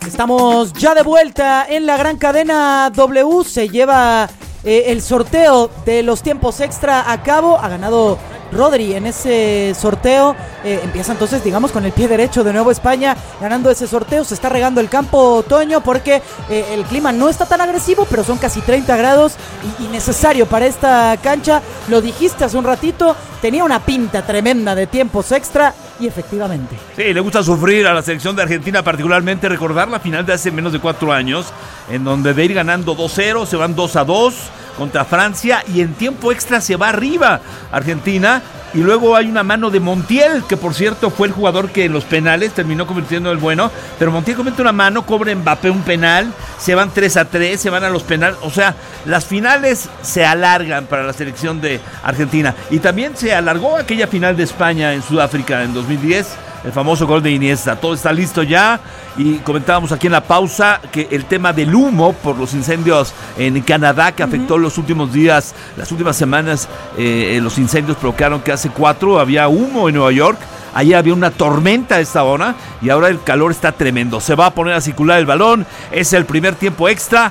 Estamos ya de vuelta en la gran cadena W. Se lleva el sorteo de los tiempos extra a cabo. Ha ganado Rodri en ese sorteo. Empieza entonces, digamos, con el pie derecho de nuevo España ganando ese sorteo. Se está regando el campo, Toño, porque el clima no está tan agresivo, pero son casi 30 grados y necesario para esta cancha. Lo dijiste hace un ratito, tenía una pinta tremenda de tiempos extra y efectivamente. Sí, le gusta sufrir a la selección de Argentina, particularmente recordar la final de hace menos de 4 años, en donde de ir ganando 2-0, se van 2-2 contra Francia y en tiempo extra se va arriba Argentina y luego hay una mano de Montiel, que por cierto fue el jugador que en los penales terminó convirtiendo el bueno, pero Montiel comete una mano, cobra Mbappé un penal, se van 3-3, se van a los penales, o sea, las finales se alargan para la selección de Argentina y también se alargó aquella final de España en Sudáfrica en 2010, el famoso gol de Iniesta. Todo está listo ya y comentábamos aquí en la pausa que el tema del humo por los incendios en Canadá que afectó los últimos días, las últimas semanas, los incendios provocaron que hace 4 había humo en Nueva York. Allí había una tormenta a esta hora y ahora el calor está tremendo. Se va a poner a circular el balón, es el primer tiempo extra,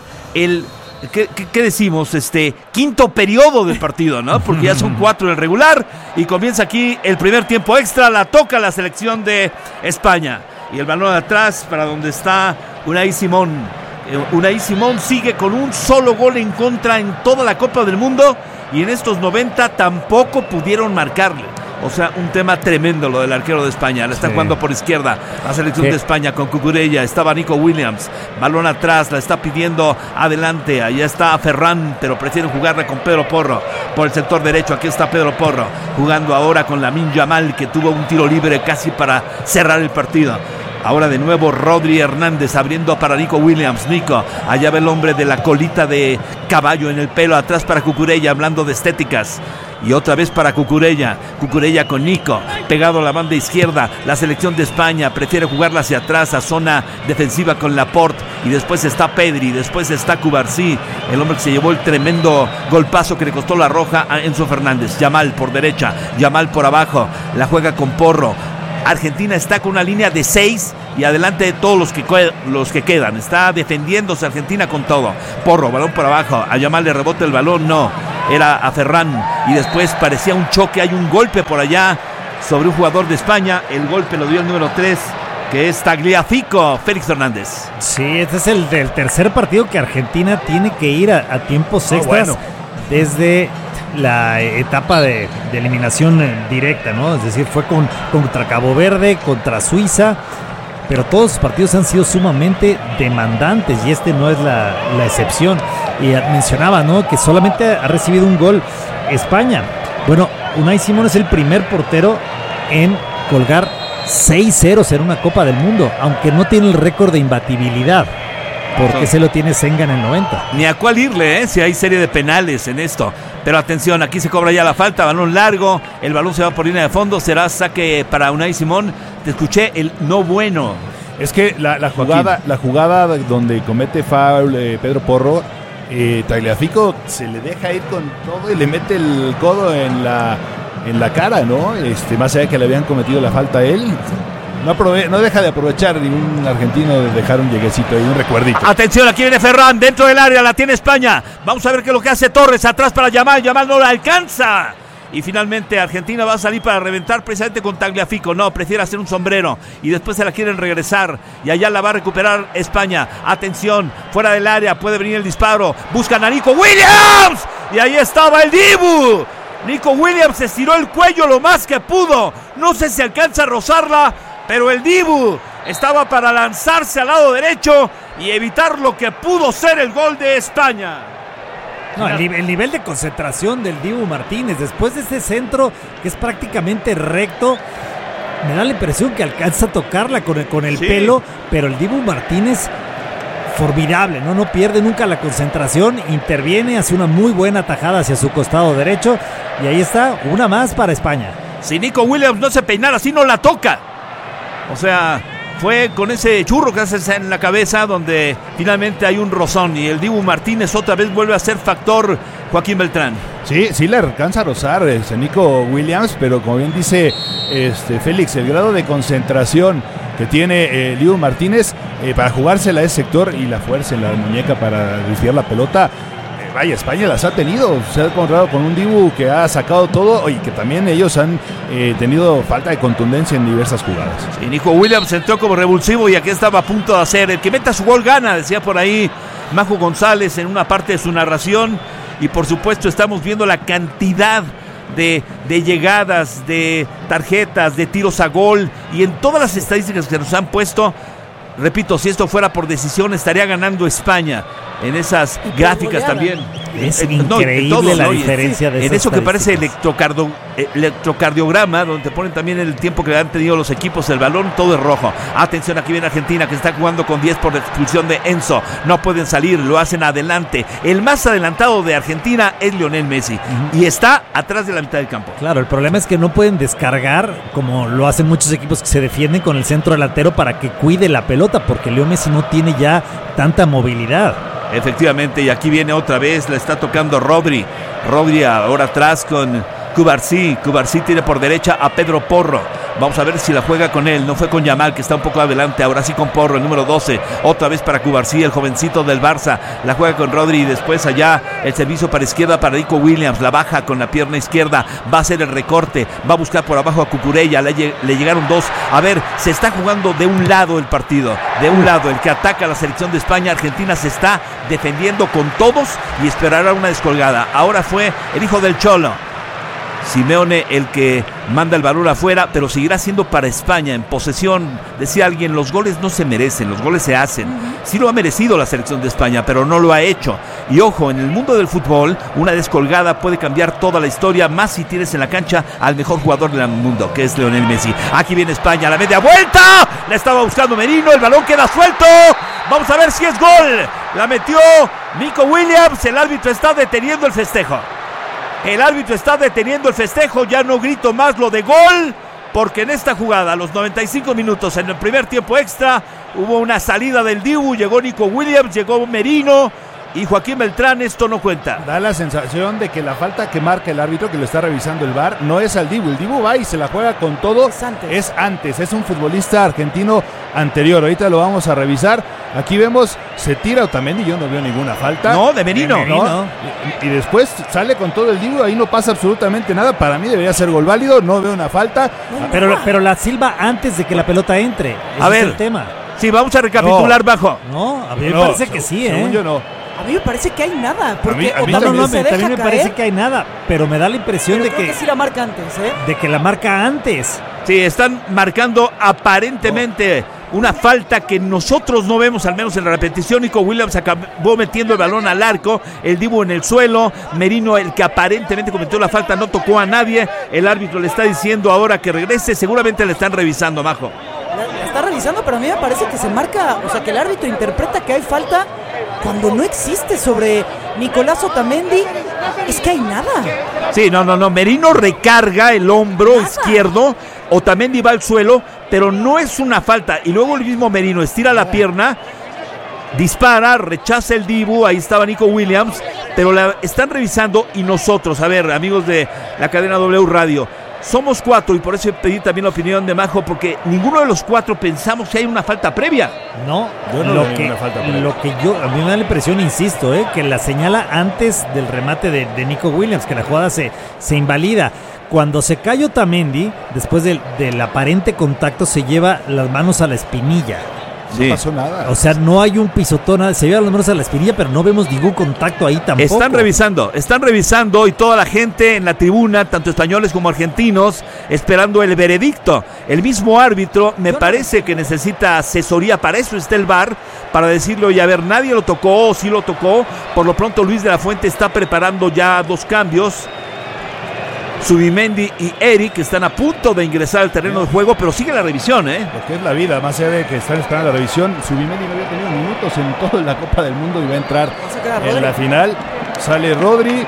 ¿Qué decimos? Quinto periodo del partido, ¿no? Porque ya son 4 en el regular y comienza aquí el primer tiempo extra, la toca la selección de España. Y el balón atrás para donde está Unai Simón. Unai Simón sigue con un solo gol en contra en toda la Copa del Mundo y en estos 90 tampoco pudieron marcarle. O sea, un tema tremendo lo del arquero de España. La está jugando por izquierda la selección de España con Cucurella. Estaba Nico Williams. Balón atrás, la está pidiendo adelante. Allá está Ferran, pero prefieren jugarla con Pedro Porro por el sector derecho. Aquí está Pedro Porro jugando ahora con Lamine Yamal, que tuvo un tiro libre casi para cerrar el partido. Ahora de nuevo Rodri Hernández abriendo para Nico Williams. Nico, allá va el hombre de la colita de caballo en el pelo, atrás para Cucurella, hablando de estéticas. Y otra vez para Cucurella. Cucurella con Nico, pegado a la banda izquierda. La selección de España prefiere jugarla hacia atrás, a zona defensiva con Laporte. Y después está Pedri, después está Cubarsí, el hombre que se llevó el tremendo golpazo que le costó la roja a Enzo Fernández. Yamal por derecha, Yamal por abajo, la juega con Porro. Argentina está con una línea de 6 y adelante de todos los que quedan. Está defendiéndose Argentina con todo. Porro, balón por abajo. A Yamal le rebota el balón, no. Era a Ferran. Y después parecía un choque. Hay un golpe por allá sobre un jugador de España. El golpe lo dio el número 3, que es Tagliafico, Félix Hernández. Sí, este es el del tercer partido que Argentina tiene que ir a tiempos extras desde la etapa de eliminación directa, ¿no? Es decir, fue contra Cabo Verde, contra Suiza, pero todos los partidos han sido sumamente demandantes y este no es la excepción. Y mencionaba, ¿no?, que solamente ha recibido un gol España. Bueno, Unai Simón es el primer portero en colgar 6-0 en una Copa del Mundo, aunque no tiene el récord de imbatibilidad. Porque se lo tiene Senga en el 90. Ni a cuál irle, si hay serie de penales en esto. Pero atención, aquí se cobra ya la falta, balón largo, el balón se va por línea de fondo, será saque para Unai Simón. Te escuché el no bueno. Es que la jugada donde comete foul Pedro Porro, Tagliafico se le deja ir con todo y le mete el codo en la cara, ¿no? Más allá de que le habían cometido la falta a él. No deja de aprovechar ningún argentino de dejar un lleguecito y un recuerdito. Atención, aquí viene Ferran, dentro del área, la tiene España. Vamos a ver qué es lo que hace Torres, atrás para Yamal no la alcanza. Y finalmente Argentina va a salir para reventar precisamente con Tagliafico. No, prefiere hacer un sombrero y después se la quieren regresar. Y allá la va a recuperar España. Atención, fuera del área, puede venir el disparo. Buscan a Nico Williams. Y ahí estaba el Dibu. Nico Williams estiró el cuello lo más que pudo. No sé si alcanza a rozarla, pero el Dibu estaba para lanzarse al lado derecho y evitar lo que pudo ser el gol de España. No, el nivel de concentración del Dibu Martínez después de ese centro que es prácticamente recto, me da la impresión que alcanza a tocarla con el pelo, pero el Dibu Martínez formidable, no pierde nunca la concentración, interviene, hace una muy buena tajada hacia su costado derecho y ahí está, una más para España. Si Nico Williams no se peinara así, no la toca. O sea, fue con ese churro que haces en la cabeza donde finalmente hay un rozón y el Dibu Martínez otra vez vuelve a ser factor Joaquín Beltrán. Sí le alcanza a rozar Nico Williams, pero como bien dice Félix, el grado de concentración que tiene Liu Martínez para jugársela a ese sector y la fuerza en la muñeca para desviar la pelota. Vaya, España las ha tenido, se ha encontrado con un Dibu que ha sacado todo y que también ellos han tenido falta de contundencia en diversas jugadas. Y Nico Williams entró como revulsivo y aquí estaba a punto de hacer, el que meta su gol gana, decía por ahí Majo González en una parte de su narración. Y por supuesto estamos viendo la cantidad de llegadas, de tarjetas, de tiros a gol y en todas las estadísticas que nos han puesto. Repito, si esto fuera por decisión estaría ganando España en esas gráficas también. Es increíble la diferencia de en eso que parece electrocardiograma, donde te ponen también el tiempo que han tenido los equipos, el balón, todo es rojo. Atención, aquí viene Argentina, que está jugando con 10 por la expulsión de Enzo. No pueden salir, lo hacen adelante. El más adelantado de Argentina es Lionel Messi, y está atrás de la mitad del campo. Claro, el problema es que no pueden descargar, como lo hacen muchos equipos que se defienden con el centro delantero para que cuide la pelota, porque Leo Messi no tiene ya tanta movilidad. Efectivamente, y aquí viene otra vez, la está tocando Rodri ahora atrás con Cubarsí tiene por derecha a Pedro Porro. Vamos a ver si la juega con él. No fue con Yamal, que está un poco adelante. Ahora sí con Porro, el número 12. Otra vez para Cubarsí, el jovencito del Barça. La juega con Rodri y después allá el servicio para izquierda para Nico Williams. La baja con la pierna izquierda. Va a hacer el recorte. Va a buscar por abajo a Cucurella. Le llegaron dos. A ver, se está jugando de un lado el partido. De un lado, el que ataca a la selección de España. Argentina se está defendiendo con todos y esperará una descolgada. Ahora fue el hijo del Cholo, Simeone, el que manda el balón afuera, pero seguirá siendo para España en posesión. Decía alguien, los goles no se merecen, los goles se hacen. Sí lo ha merecido la selección de España, pero no lo ha hecho. Y ojo, en el mundo del fútbol, una descolgada puede cambiar toda la historia, más si tienes en la cancha al mejor jugador del mundo, que es Lionel Messi. Aquí viene España, la media vuelta, la estaba buscando Merino, el balón queda suelto. Vamos a ver si es gol. La metió Nico Williams, el árbitro está deteniendo el festejo. El árbitro está deteniendo el festejo, ya no grito más lo de gol, porque en esta jugada, a los 95 minutos, en el primer tiempo extra, hubo una salida del Dibu, llegó Nico Williams, llegó Merino y Joaquín Beltrán, esto no cuenta. Da la sensación de que la falta que marca el árbitro, que lo está revisando el VAR, no es al Dibu. El Dibu va y se la juega con todo. Es antes, es un futbolista argentino anterior. Ahorita lo vamos a revisar. Aquí vemos, se tira Otamendi, yo no veo ninguna falta. No, de Merino. ¿No? Y después sale con todo el Dibu, ahí no pasa absolutamente nada. Para mí debería ser gol válido, no veo una falta. Pero la silba antes de que la pelota entre. A ver, es el tema. Sí, vamos a recapitular, Bajo. No, a mí me parece que sí, según yo no. A mí me parece que hay nada, porque a mí también me parece que hay nada, pero me da la impresión de que sí la marca antes, de que la marca antes. Sí, están marcando aparentemente una falta que nosotros no vemos, al menos en la repetición. Nico Williams acabó metiendo el balón al arco, el Dibu en el suelo, Merino, el que aparentemente cometió la falta, no tocó a nadie. El árbitro le está diciendo ahora que regrese, seguramente le están revisando, Majo. La está revisando, pero a mí me parece que se marca, o sea, que el árbitro interpreta que hay falta cuando no existe sobre Nicolás Otamendi. Es que hay nada. Sí, no, Merino recarga el hombro izquierdo, Otamendi va al suelo, pero no es una falta. Y luego el mismo Merino estira la pierna, dispara, rechaza el Dibu, ahí estaba Nico Williams, pero la están revisando. Y nosotros, a ver, amigos de la cadena W Radio, somos 4 y por eso pedí también la opinión de Majo, porque ninguno de los 4 pensamos que hay una falta previa. No, yo no veo una falta previa. Lo que a mí me da la impresión, insisto, que la señala antes del remate de Nico Williams, que la jugada se invalida. Cuando se cae Otamendi, después del aparente contacto, se lleva las manos a la espinilla. Sí. No pasó nada. O sea, no hay un pisotón, se lleva las manos a la espinilla, pero no vemos ningún contacto ahí tampoco. Están revisando y toda la gente en la tribuna, tanto españoles como argentinos, esperando el veredicto. El mismo árbitro me parece que necesita asesoría, para eso está el VAR, para decirle, oye, a ver, nadie lo tocó, o sí lo tocó. Por lo pronto Luis de la Fuente está preparando ya 2 cambios. Zubimendi y Eric, que están a punto de ingresar al terreno de juego, pero sigue la revisión, Lo que es la vida, más allá de que están esperando la revisión. Zubimendi no había tenido minutos en toda la Copa del Mundo y va a entrar en la final. Sale Rodri,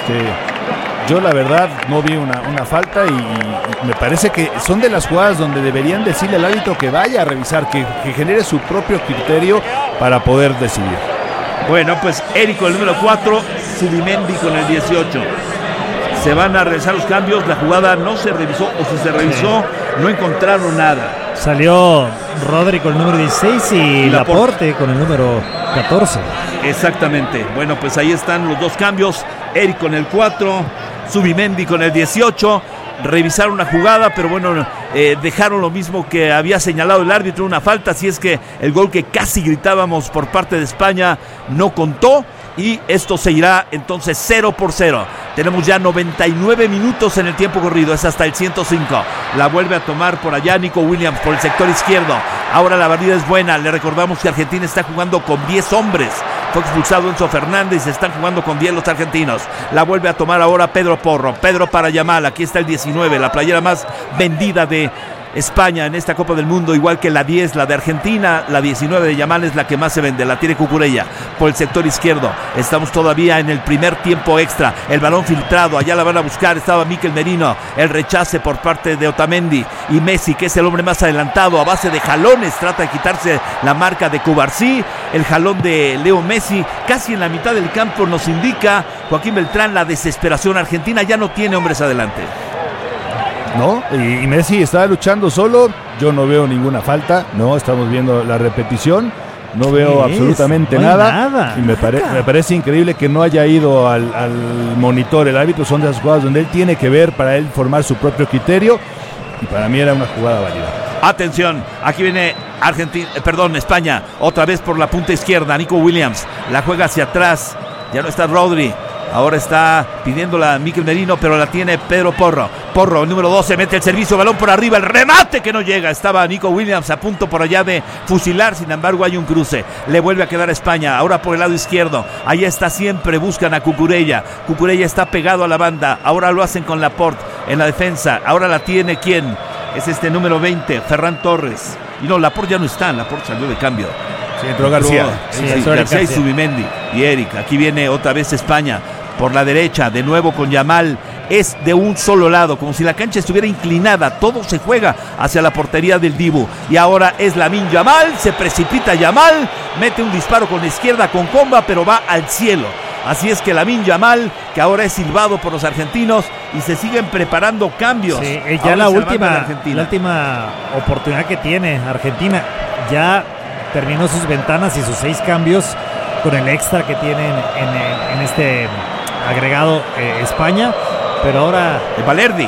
yo la verdad no vi una falta y me parece que son de las jugadas donde deberían decirle al árbitro que vaya a revisar, que genere su propio criterio para poder decidir. Bueno, pues Eric con el número 4, Zubimendi con el 18. Se van a realizar los cambios, la jugada no se revisó, o si se revisó, no encontraron nada. Salió Rodri con el número 16 y Laporte con el número 14. Exactamente. Bueno, pues ahí están los dos cambios. Eric con el 4, Zubimendi con el 18. Revisaron una jugada, pero bueno, dejaron lo mismo que había señalado el árbitro, una falta, así es que el gol que casi gritábamos por parte de España no contó y esto se irá entonces 0-0. Tenemos ya 99 minutos en el tiempo corrido, es hasta el 105. La vuelve a tomar por allá Nico Williams por el sector izquierdo. Ahora la barrida es buena, le recordamos que Argentina está jugando con 10 hombres. Fue expulsado Enzo Fernández, están jugando con 10 los argentinos. La vuelve a tomar ahora Pedro Porro. Pedro para Yamal, aquí está el 19, la playera más vendida de España en esta Copa del Mundo, igual que la 10, la de Argentina. La 19 de Yamal es la que más se vende, la tiene Cucurella por el sector izquierdo. Estamos todavía en el primer tiempo extra, el balón filtrado, allá la van a buscar, estaba Mikel Merino, el rechace por parte de Otamendi y Messi, que es el hombre más adelantado, a base de jalones trata de quitarse la marca de Cubarsí. El jalón de Leo Messi casi en la mitad del campo nos indica Joaquín Beltrán la desesperación. Argentina ya no tiene hombres adelante. No, y Messi está luchando solo. Yo no veo ninguna falta. No, estamos viendo la repetición. No veo absolutamente nada. Y me parece increíble que no haya ido al monitor. El árbitro, son de esas jugadas donde él tiene que ver para él formar su propio criterio. Y para mí era una jugada válida. Atención, aquí viene España, otra vez por la punta izquierda. Nico Williams la juega hacia atrás. Ya no está Rodri. Ahora está pidiéndola Mikel Merino, pero la tiene Pedro Porro. Porro, el número 12, mete el servicio, balón por arriba, el remate que no llega. Estaba Nico Williams a punto por allá de fusilar, sin embargo hay un cruce. Le vuelve a quedar a España, ahora por el lado izquierdo. Ahí está siempre, buscan a Cucurella. Cucurella está pegado a la banda, ahora lo hacen con Laporte en la defensa. Ahora la tiene, ¿quién? Es este número 20, Ferran Torres. Y no, Laporte ya no está, Laporte salió de cambio. Sí, entró García. García y Zubimendi. Y Eric, aquí viene otra vez España. Por la derecha, de nuevo con Yamal, es de un solo lado, como si la cancha estuviera inclinada, todo se juega hacia la portería del Dibu, y ahora es Lamine Yamal, se precipita Yamal, mete un disparo con la izquierda con comba, pero va al cielo, así es que Lamine Yamal, que ahora es silbado por los argentinos, y se siguen preparando cambios. Sí, ya la última oportunidad que tiene Argentina, ya terminó sus ventanas y sus 6 cambios, con el extra que tienen en este agregado España, pero ahora Valerdi,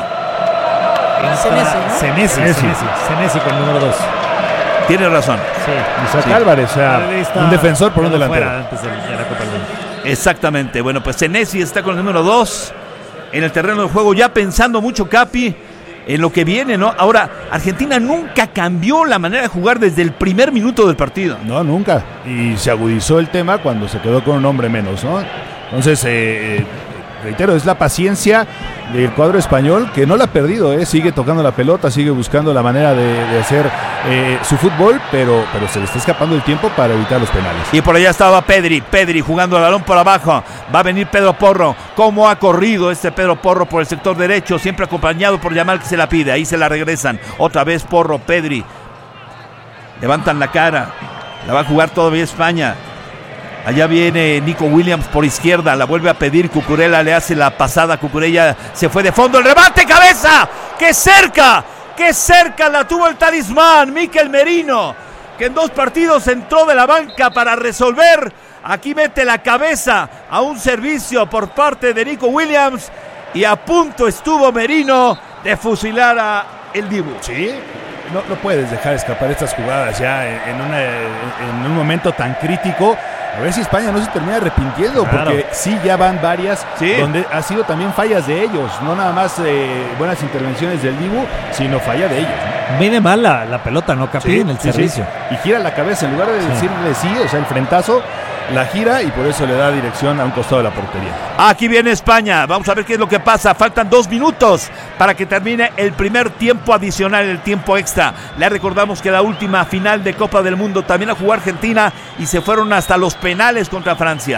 Senesi con el número 2. Tiene razón. Sí. Isaac Álvarez, o sea, un defensor por un delantero. Antes de la Copa del Mundo. Exactamente. Bueno, pues Senesi está con el número 2 en el terreno de juego, ya pensando mucho Capi en lo que viene, ¿no? Ahora, Argentina nunca cambió la manera de jugar desde el primer minuto del partido. No, nunca. Y se agudizó el tema cuando se quedó con un hombre menos, ¿no? Entonces, reitero, es la paciencia del cuadro español que no la ha perdido, sigue tocando la pelota, sigue buscando la manera de hacer su fútbol, pero se le está escapando el tiempo para evitar los penales. Y por allá estaba Pedri jugando el balón por abajo, va a venir Pedro Porro. ¿Cómo ha corrido este Pedro Porro por el sector derecho? Siempre acompañado por Yamal, que se la pide, ahí se la regresan, otra vez Porro, Pedri, levantan la cara, la va a jugar todavía España. Allá viene Nico Williams por izquierda, la vuelve a pedir Cucurella, le hace la pasada, Cucurella se fue de fondo, el remate, cabeza, ¡qué cerca! ¡Qué cerca la tuvo el talismán! Mikel Merino, que en 2 partidos entró de la banca para resolver. Aquí mete la cabeza a un servicio por parte de Nico Williams y a punto estuvo Merino de fusilar a el Dibu. Sí, no puedes dejar escapar estas jugadas ya en un momento tan crítico. A ver si España no se termina arrepintiendo, claro, porque sí, ya van varias donde ha sido también fallas de ellos, no nada más buenas intervenciones del Dibu, sino falla de ellos, ¿no? Viene mal la pelota, ¿no, Capi? En el servicio. Y gira la cabeza, en lugar de decirle sí, o sea, el frentazo, la gira y por eso le da dirección a un costado de la portería. Aquí viene España, vamos a ver qué es lo que pasa. Faltan 2 minutos para que termine el primer tiempo adicional, el tiempo extra. Le recordamos que la última final de Copa del Mundo también la jugó Argentina y se fueron hasta los penales contra Francia.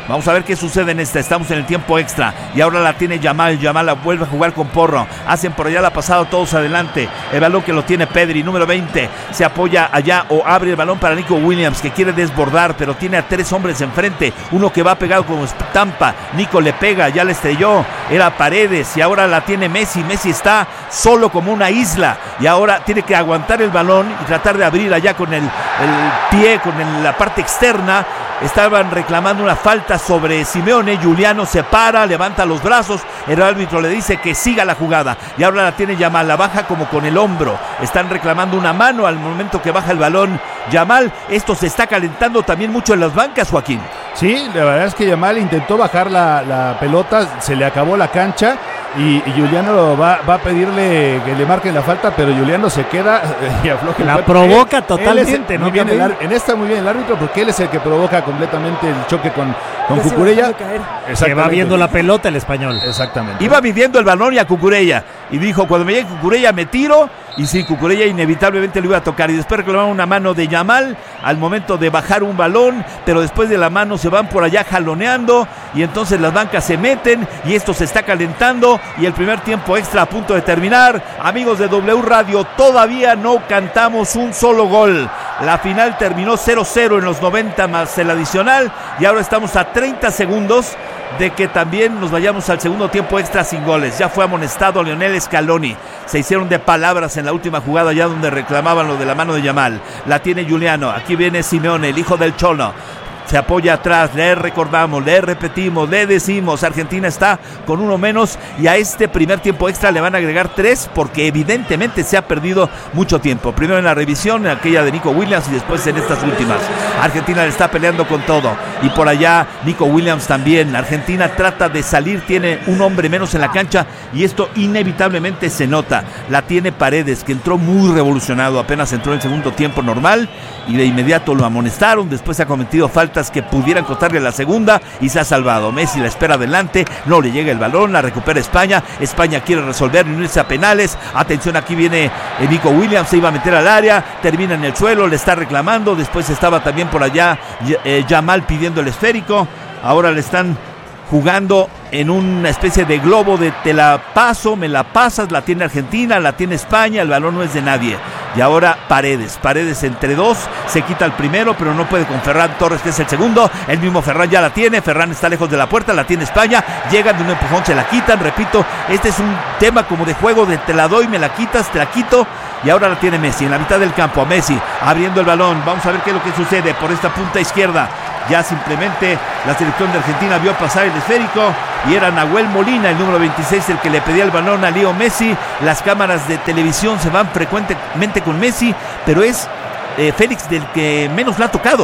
Vamos a ver qué sucede en esta. Estamos en el tiempo extra y ahora la tiene Yamal la vuelve a jugar con Porro. Hacen por allá la pasada todos adelante. El balón que lo tiene Pedri, número 20. Se apoya allá o abre el balón para Nico Williams, que quiere desbordar, pero tiene a 3 hombres enfrente. Uno que va pegado como estampa. Nico le pega, ya le estrelló. Era Paredes y ahora la tiene Messi. Messi está solo como una isla y ahora tiene que aguantar el balón y tratar de abrir allá con el pie, con la parte externa. Estaban reclamando una falta sobre Simeone. Giuliano se para, levanta los brazos. El árbitro le dice que siga la jugada. Y ahora la tiene Yamal, la baja como con el hombro. Están reclamando una mano al momento que baja el balón Yamal. Esto se está calentando también mucho en las bancas, Joaquín. Sí, la verdad es que Yamal intentó bajar la pelota, se le acabó la cancha y Giuliano va a pedirle que le marquen la falta, pero Giuliano se queda y afloja. La provoca totalmente, ¿no? En esta muy bien el árbitro, porque él es el que provoca completamente el choque con Cucurella. Que va viendo la pelota el español. Exactamente. Iba midiendo el balón y a Cucurella. Y dijo, cuando me llegue Cucurella me tiro. Y sí, Cucurella inevitablemente lo iba a tocar. Y después reclamaron una mano de Yamal al momento de bajar un balón. Pero después de la mano se van por allá jaloneando. Y entonces las bancas se meten. Y esto se está calentando. Y el primer tiempo extra a punto de terminar. Amigos de W Radio, todavía no cantamos un solo gol. La final terminó 0-0 en los 90 más el adicional. Y ahora estamos a 30 segundos de que también nos vayamos al segundo tiempo extra sin goles. Ya fue amonestado Lionel Scaloni. Se hicieron de palabras en la última jugada, ya donde reclamaban lo de la mano de Yamal. La tiene Giuliano. Aquí viene Simeone, el hijo del Cholo. Se apoya atrás, le recordamos, le repetimos, le decimos, Argentina está con uno menos y a este primer tiempo extra le van a agregar 3 porque evidentemente se ha perdido mucho tiempo. Primero en la revisión, en aquella de Nico Williams y después en estas últimas. Argentina le está peleando con todo y por allá Nico Williams también. Argentina trata de salir, tiene un hombre menos en la cancha y esto inevitablemente se nota. La tiene Paredes, que entró muy revolucionado, apenas entró en el segundo tiempo normal y de inmediato lo amonestaron. Después ha cometido faltas que pudieran costarle la segunda y se ha salvado. Messi la espera adelante, no le llega el balón, la recupera España. España quiere resolver y unirse a penales. Atención, aquí viene Nico Williams, se iba a meter al área, termina en el suelo, le está reclamando. Después estaba también por allá Yamal pidiendo el esférico. Ahora le están jugando en una especie de globo de te la paso, me la pasas. La tiene Argentina, la tiene España, el balón no es de nadie. Y ahora Paredes entre 2, se quita el primero, pero no puede con Ferran Torres, que es el segundo. El mismo Ferran ya la tiene, Ferran está lejos de la puerta, la tiene España, llegan de un empujón, se la quitan. Repito, este es un tema como de juego de te la doy, me la quitas, te la quito. Y ahora la tiene Messi en la mitad del campo, a Messi abriendo el balón. Vamos a ver qué es lo que sucede por esta punta izquierda. Ya simplemente la selección de Argentina vio pasar el esférico y era Nahuel Molina, el número 26, el que le pedía el balón a Leo Messi. Las cámaras de televisión se van frecuentemente con Messi, pero es Félix del que menos la ha tocado.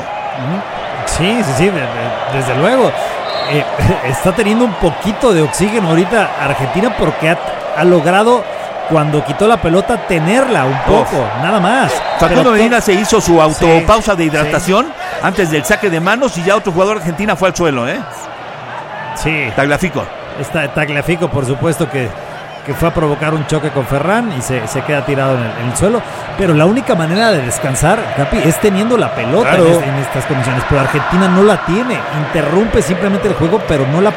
Sí, desde luego. Está teniendo un poquito de oxígeno ahorita Argentina porque ha logrado, cuando quitó la pelota, tenerla un poco, nada más. Facundo Medina se hizo su autopausa de hidratación antes del saque de manos y ya otro jugador argentina fue al suelo, Sí. Tagliafico. Tagliafico, por supuesto, que fue a provocar un choque con Ferran y se queda tirado en el suelo. Pero la única manera de descansar, Capi, es teniendo la pelota en estas condiciones. Pero Argentina no la tiene. Interrumpe simplemente el juego, pero no la